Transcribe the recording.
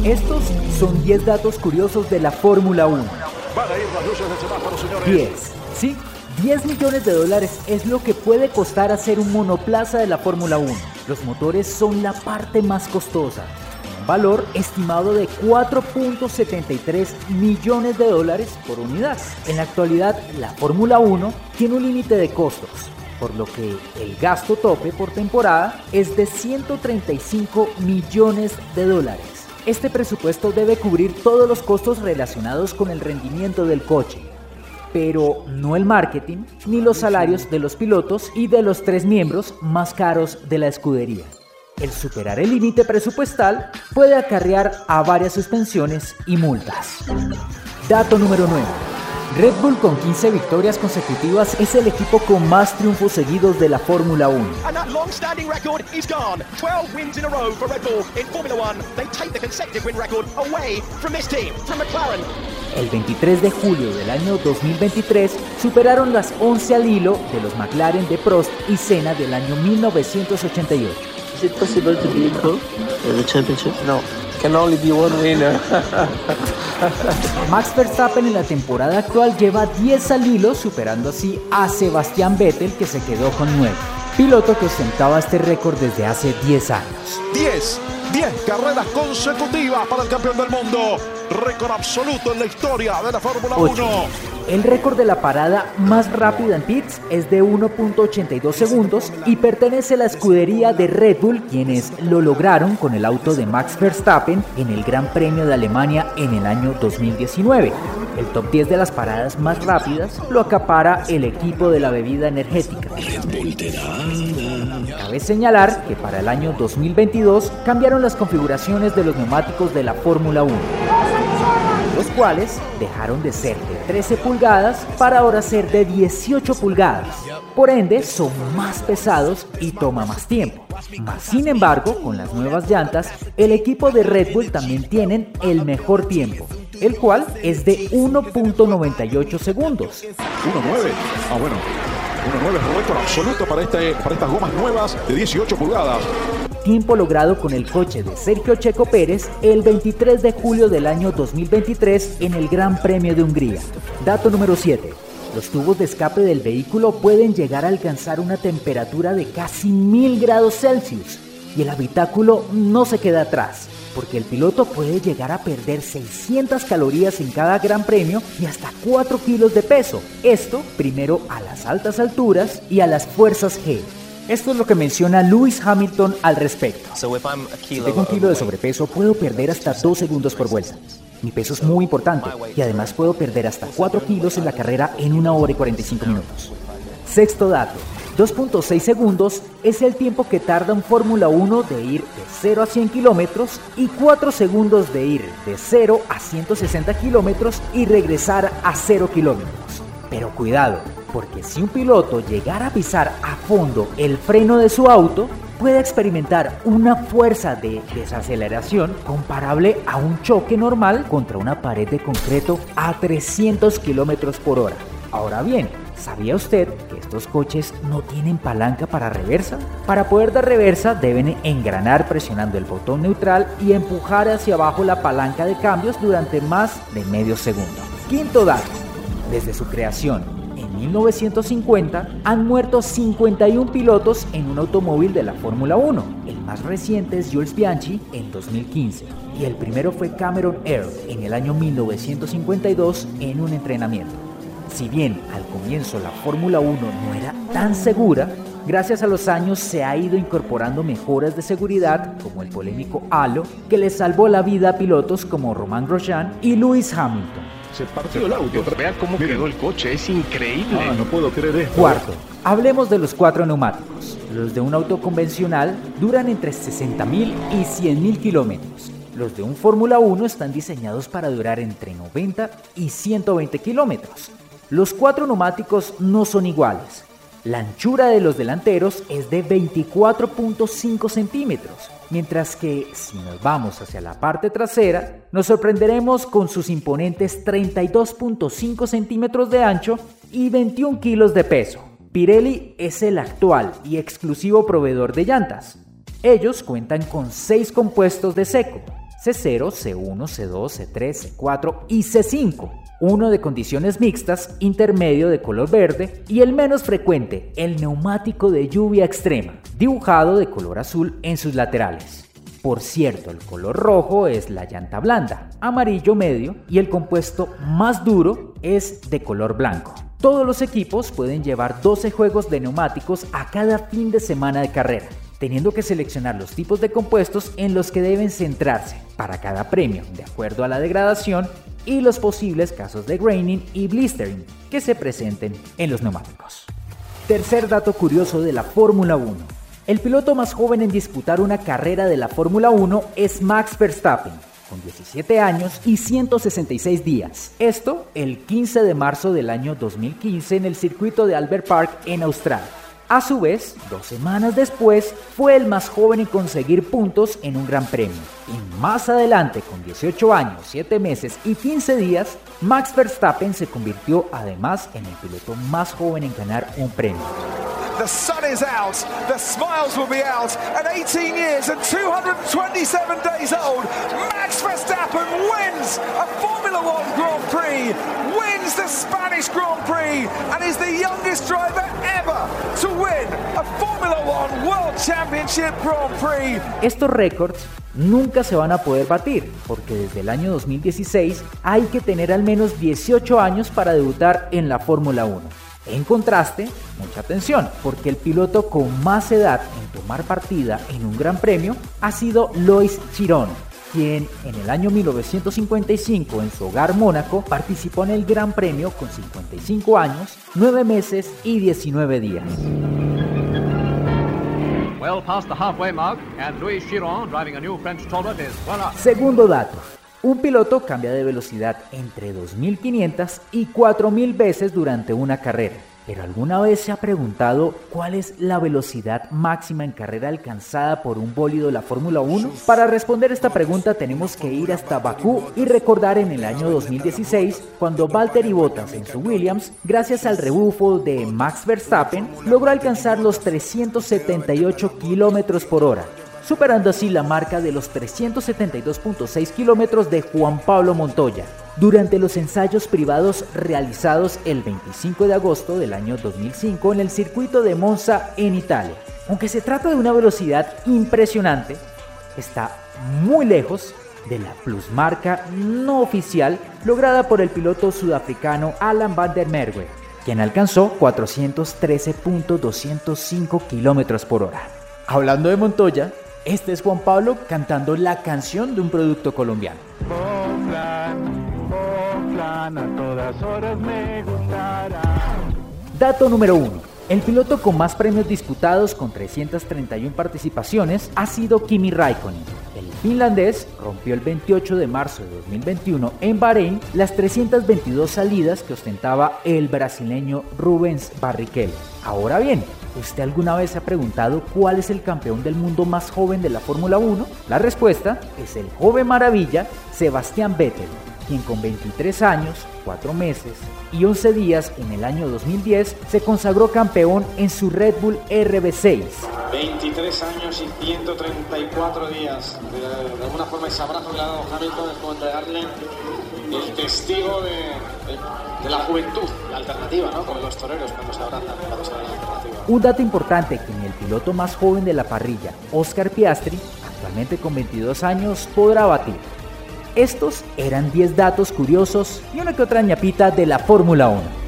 Estos son 10 datos curiosos de la Fórmula 1. Van a ir las luces del semáforo, señores. 10. Sí, 10 millones de dólares es lo que puede costar hacer un monoplaza de la Fórmula 1. Los motores son la parte más costosa. Un valor estimado de 4.73 millones de dólares por unidad. En la actualidad, la Fórmula 1 tiene un límite de costos, por lo que el gasto tope por temporada es de 135 millones de dólares. Este presupuesto debe cubrir todos los costos relacionados con el rendimiento del coche, pero no el marketing ni los salarios de los pilotos y de los 3 miembros más caros de la escudería. El superar el límite presupuestal puede acarrear a varias suspensiones y multas. Dato número 9. Red Bull, con 15 victorias consecutivas, es el equipo con más triunfos seguidos de la Fórmula 1. And that long-standing record is gone. 12 wins in a row for Red Bull in Formula 1. They take the consecutive win record away from this team, from McLaren. El 23 de julio del año 2023 superaron las 11 al hilo de los McLaren de Prost y Senna del año 1988. Is it possible to be equal in the championship? No, can only be one winner. Max Verstappen en la temporada actual lleva 10 al hilo, superando así a Sebastián Vettel, que se quedó con 9. Piloto que ostentaba este récord desde hace 10 años. 10 carreras consecutivas para el campeón del mundo. Récord absoluto en la historia de la Fórmula 1. El récord de la parada más rápida en pits es de 1.82 segundos y pertenece a la escudería de Red Bull, quienes lo lograron con el auto de Max Verstappen en el Gran Premio de Alemania en el año 2019. El top 10 de las paradas más rápidas lo acapara el equipo de la bebida energética. Cabe señalar que para el año 2022 cambiaron las configuraciones de los neumáticos de la Fórmula 1, los cuales dejaron de ser de 13 pulgadas para ahora ser de 18 pulgadas. Por ende, son más pesados y toma más tiempo. Sin embargo, con las nuevas llantas, el equipo de Red Bull también tienen el mejor tiempo, el cual es de 1.98 segundos. 1.9. Bueno. 1.9 es récord absoluto para estas gomas nuevas de 18 pulgadas. Tiempo logrado con el coche de Sergio Checo Pérez el 23 de julio del año 2023 en el Gran Premio de Hungría. Dato número 7. Los tubos de escape del vehículo pueden llegar a alcanzar una temperatura de casi 1000 grados Celsius y el habitáculo no se queda atrás, porque el piloto puede llegar a perder 600 calorías en cada Gran Premio y hasta 4 kilos de peso. Esto primero a las altas alturas y a las fuerzas G. Esto es lo que menciona Lewis Hamilton al respecto. Si tengo 1 kilo de sobrepeso, puedo perder hasta 2 segundos por vuelta. Mi peso es muy importante y además puedo perder hasta 4 kilos en la carrera en 1 hora y 45 minutos. Sexto dato. 2.6 segundos es el tiempo que tarda un Fórmula 1 de ir de 0 a 100 kilómetros y 4 segundos de ir de 0 a 160 kilómetros y regresar a 0 kilómetros. Pero cuidado, porque si un piloto llegara a pisar a fondo el freno de su auto, puede experimentar una fuerza de desaceleración comparable a un choque normal contra una pared de concreto a 300 kilómetros por hora. Ahora bien, ¿sabía usted que estos coches no tienen palanca para reversa? Para poder dar reversa deben engranar presionando el botón neutral y empujar hacia abajo la palanca de cambios durante más de medio segundo. Quinto dato. Desde su creación en 1950 han muerto 51 pilotos en un automóvil de la Fórmula 1. El más reciente es Jules Bianchi en 2015 y el primero fue Cameron Earl en el año 1952 en un entrenamiento. Si bien al comienzo la Fórmula 1 no era tan segura, gracias a los años se ha ido incorporando mejoras de seguridad como el polémico halo que le salvó la vida a pilotos como Romain Grosjean y Lewis Hamilton. Se partió el auto. Vean cómo quedó el coche, es increíble. No puedo creer esto. Cuarto, hablemos de los 4 neumáticos. Los de un auto convencional duran entre 60.000 y 100.000 kilómetros. Los de un Fórmula 1 están diseñados para durar entre 90 y 120 kilómetros. Los 4 neumáticos no son iguales. La anchura de los delanteros es de 24.5 centímetros, mientras que si nos vamos hacia la parte trasera, nos sorprenderemos con sus imponentes 32.5 centímetros de ancho y 21 kilos de peso. Pirelli es el actual y exclusivo proveedor de llantas. Ellos cuentan con 6 compuestos de seco, C0, C1, C2, C3, C4 y C5. Uno de condiciones mixtas, intermedio de color verde y el menos frecuente, el neumático de lluvia extrema, dibujado de color azul en sus laterales. Por cierto, el color rojo es la llanta blanda, amarillo medio y el compuesto más duro es de color blanco. Todos los equipos pueden llevar 12 juegos de neumáticos a cada fin de semana de carrera, teniendo que seleccionar los tipos de compuestos en los que deben centrarse para cada premio, de acuerdo a la degradación y los posibles casos de graining y blistering que se presenten en los neumáticos. Tercer dato curioso de la Fórmula 1. El piloto más joven en disputar una carrera de la Fórmula 1 es Max Verstappen, con 17 años y 166 días. Esto el 15 de marzo del año 2015 en el circuito de Albert Park en Australia. A su vez, 2 semanas después, fue el más joven en conseguir puntos en un gran premio. Y más adelante, con 18 años, 7 meses y 15 días, Max Verstappen se convirtió además en el piloto más joven en ganar un premio. The sun is out, the smiles will be out. At 18 years and 227 days old, Max Verstappen wins a Formula One Grand Prix, wins the Spanish Grand Prix, and is the youngest driver ever to win a Formula One World Championship Grand Prix. Estos récords nunca se van a poder batir, porque desde el año 2016 hay que tener al menos 18 años para debutar en la Fórmula 1. En contraste, mucha atención, porque el piloto con más edad en tomar partida en un gran premio ha sido Loïs Chiron, quien en el año 1955 en su hogar Mónaco participó en el Gran Premio con 55 años, 9 meses y 19 días. Well past the halfway mark, and Loïs Chiron, driving a new French Tollwood, is well up. Segundo dato. Un piloto cambia de velocidad entre 2.500 y 4.000 veces durante una carrera. ¿Pero alguna vez se ha preguntado cuál es la velocidad máxima en carrera alcanzada por un bólido de la Fórmula 1? Para responder esta pregunta tenemos que ir hasta Bakú y recordar en el año 2016 cuando Valtteri Bottas en su Williams, gracias al rebufo de Max Verstappen, logró alcanzar los 378 km por hora. Superando así la marca de los 372.6 kilómetros de Juan Pablo Montoya, durante los ensayos privados realizados el 25 de agosto del año 2005 en el circuito de Monza en Italia. Aunque se trata de una velocidad impresionante, está muy lejos de la plusmarca no oficial lograda por el piloto sudafricano Alan van der Merwe, quien alcanzó 413.205 kilómetros por hora. Hablando de Montoya, este es Juan Pablo cantando la canción de un producto colombiano. Plan, a todas horas me gustará. Dato número 1. El piloto con más premios disputados con 331 participaciones ha sido Kimi Räikkönen. El finlandés rompió el 28 de marzo de 2021 en Bahrein las 322 salidas que ostentaba el brasileño Rubens Barrichello. Ahora bien, ¿usted alguna vez se ha preguntado cuál es el campeón del mundo más joven de la Fórmula 1? La respuesta es el joven maravilla Sebastian Vettel, quien con 23 años, 4 meses y 11 días en el año 2010 se consagró campeón en su Red Bull RB6. 23 años y 134 días. De alguna forma ese abrazo que le ha dado Hamilton es como entregarle el testigo de la juventud, la alternativa, ¿no? Como los toreros cuando se abrazan, cuando se dan la alternativa. Un dato importante que ni el piloto más joven de la parrilla, Oscar Piastri, actualmente con 22 años, podrá batir. Estos eran 10 datos curiosos y una que otra ñapita de la Fórmula 1.